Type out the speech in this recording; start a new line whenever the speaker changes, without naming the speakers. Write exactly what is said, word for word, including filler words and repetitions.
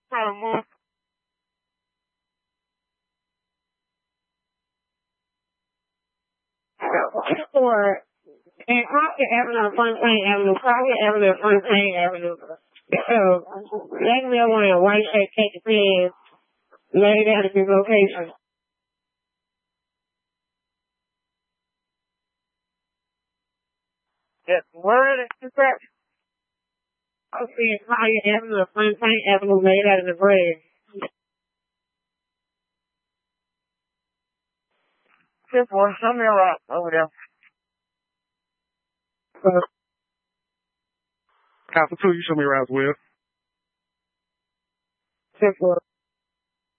Trying to move. Or and Crockett Avenue, Fontaine Avenue, Crockett Avenue, Fontaine Avenue. So, that mill one in White Shake Cake Pen, laid out at this location. Yes, where is that? I'll see it, Crockett Avenue, Fontaine Avenue, laid out in the bread. Just one, show me around over there. Uh,
Council two, you show me around as well.
just one.